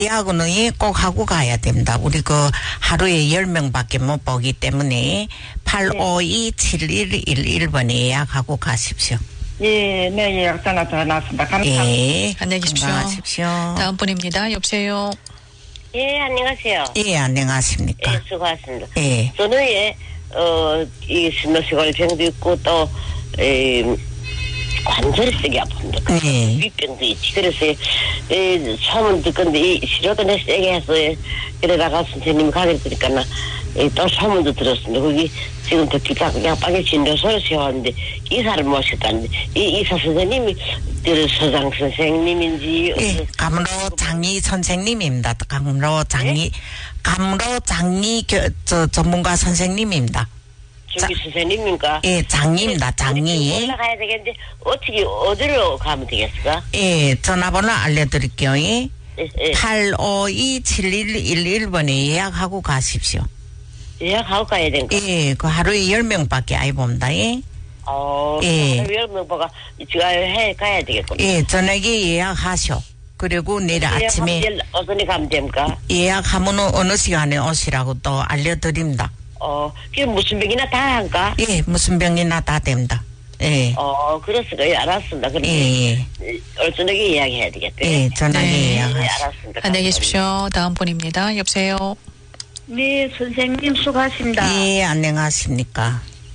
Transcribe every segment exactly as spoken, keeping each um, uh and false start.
예약은 꼭 하고 가야 됩니다. 우리 그 하루에 열 명밖에 못 보기 때문에 팔오이 칠일일일 번에 예약하고 가십시오. 예, 네, 예약 전화 더 나왔습니다. 감사합니다. 예, 안녕히 계십시오. 건강하십시오. 다음 분입니다. 여보세요. 예, 안녕하세요. 예, 안녕하십니까. 예, 수고하셨습니다. 예. 저는 예, 어, 이 신노시골 병도 있고 또, 에, 관절이 세게 아픕니다. 예. 윗병도 있지. 그래서, 예, 소문 듣건데, 이 시료도 내 세게 해서, 예, 그러다가 선생님이 가르치니까, 나, 예, 또 소문도 들었습니다. 거기 지금 듣기 약방에 진료소를 세웠는데, 이사를 모셨다는데, 이 이사 선생님이, 그 서장 선생님인지, 예, 감로 장리 선생님입니다. 감로 장리, 네? 감로 장리 교, 저, 전문가 선생님입니다. 저기 선생님입니까? 예, 장리입니다. 장리. 올라가야 되겠는데 어떻게 어디로 가면 되겠을까? 예, 전화번호 알려드릴게요. 예. 예, 예. 팔오이 칠일일일 번에 예약하고 가십시오. 예약하고 가야 되는가? 예, 그 하루에 열 명밖에 아이 봅니다. 예. 어, 예. 열명보가 제가 해 가야 되겠구나. 예, 저녁에 예약하셔. 그리고 내일 아침에 어디에 가면 됩니까? 예약하면 어느 시간에 오시라고 또 알려드립니다. 어, 그게 무슨 병이나 다 한가? 예, 무슨 병이나 다 됩니다. 예. 어, 그렇습니다. 예, 알았습니다. 그럼 예, 예. 오늘 저녁에 이야기해야 되겠다. 예, 전화기 네. 예약하시오. 예, 알았습니다. 안녕히 계십시오. 다음 분입니다. 여보세요. 네, 선생님 수고하십니다. 예, 안녕하십니까.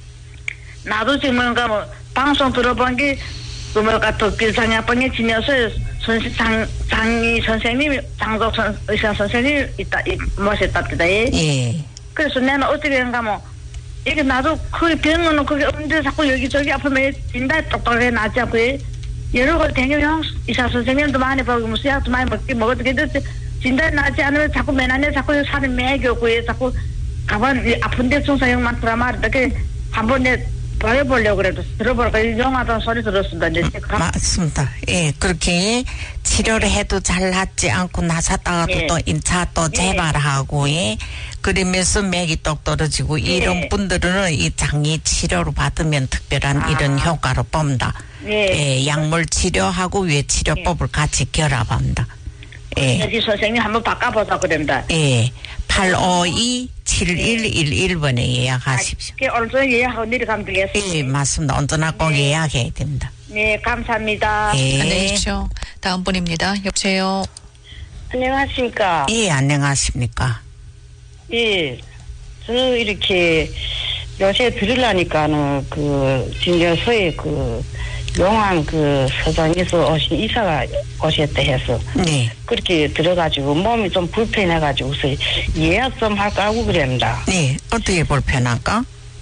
나도 지금 뭔가 뭐 방송 들어본 게 그 뭐가 또 길상약방에 지녀서 선 장, 장이 선생님, 장석 선, 의사 선생님 있다, 이, 모셨답니다. 예. 예. 그래서 나는 어떻게 한가 뭐, 이게 나도 그 병원은 그게 없는데 자꾸 여기저기 아프면 진단 똑똑하게 나지 않고, 예. 여러 걸 댕기면 의사 선생님도 많이 보고, 무슨 약도 많이 먹기, 먹어도 괜찮지. 진단 나지 않으면 자꾸 맨안에 자꾸 살이 매겨고, 예. 자꾸 가만, 아픈데 증상형 많더라 말이다. 그, 한번 내, 보여보려고 그래도 들어보니까 이상하다는 소리 들었습니다. 이제 감... 맞습니다. 예, 그렇게 치료를 해도 잘 낫지 않고 나섰다가도 예. 또 인차 또 재발하고, 예. 그러면서 맥이 똑 떨어지고, 예. 이런 분들은 이 장기 치료를 받으면 특별한 아. 이런 효과를 봅니다. 예. 예, 약물 치료하고 외치료법을 같이 결합합니다. 예. 여기 선생님 한번 바꿔보자 그럽니다. 예. 팔오이 칠일일일 번에 예약하십시오. 그 오늘 저녁 예약하고 내려가면 되겠습니다. 예, 맞습니다. 언제나 꼭 네. 예약해야 됩니다. 네, 감사합니다. 예. 안녕히 계십시오. 다음 분입니다. 여보세요. 안녕하십니까? 예, 안녕하십니까. 예. 저는 이렇게 요새 들으려니까는 그 진료소에 그 용한 그 서장에서 오신 이사가 오셨다 해서 네. 그렇게 들어가지고 몸이 좀 불편해가지고서 예약 좀 할까 하고 그럽니다. 네, 어떻게 불편할까?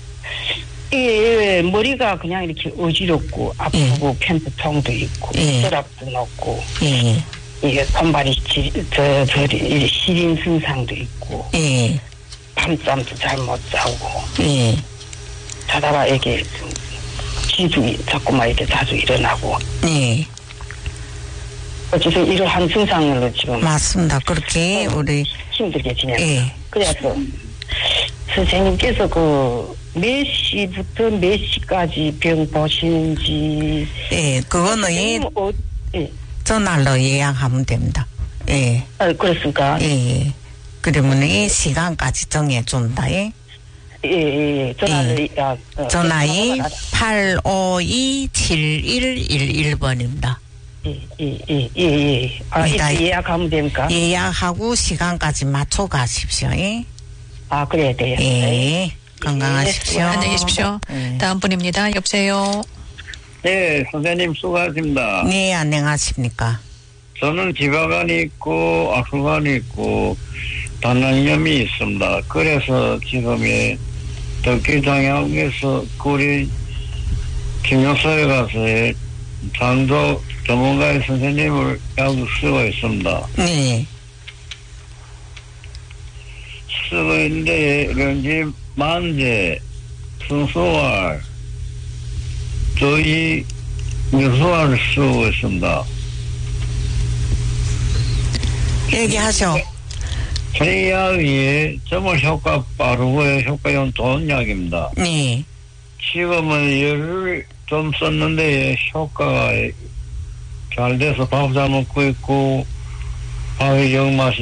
예, 머리가 그냥 이렇게 어지럽고 아프고 예. 편두통도 있고 예. 혈압도 높고 예, 이게 손발이 지, 저, 저, 시린 증상도 있고 예, 밤잠도 잘 못 자고 예, 자다가 이게 기분이 자꾸만 이렇게 자주 일어나고 예. 어쨌든 이러한 증상으로 지금 맞습니다. 그렇게 우리 힘들게 지냅니다. 예. 그래서 선생님께서 그 몇 시부터 몇 시까지 병 보시는지 예, 그거는 예, 선생님은 어, 예. 전화로 예약하면 됩니다. 예, 아, 그렇습니까? 예, 예. 그러면 이 시간까지 정해준다. 예. 예, 예, 예. 전화를 예. 아, 어, 전화이 전화가 팔오이 칠일일일 번입니다. 예, 예, 예, 예, 예. 아, 그러니까 이렇게 예약하면 됩니까? 예약하고 시간까지 맞춰 가십시오. 예. 아, 그래야 돼요. 예. 건강하십시오. 예. 안녕히 계십시오. 예. 다음 분입니다. 여보세요. 네, 선생님 수고하십니다. 네, 안녕하십니까. 저는 지방간이 있고 악수간이 있고 단란염이 있습니다. 그래서 지금의 덕기장양에서 우리 진료소에 가서 장도 전문가의 선생님을 약을 쓰고 있습니다. 네. 쓰고 있는데 런지 만제, 순수알, 저희 묘수알을 쓰고 있습니다. 얘기하셔. 제 약이 정말 효과 빠르고 효과는 좋은 약입니다. 네. 지금은 열을 좀 썼는데 효과가 잘 돼서 밥 잘 먹고 있고 방위적 맛이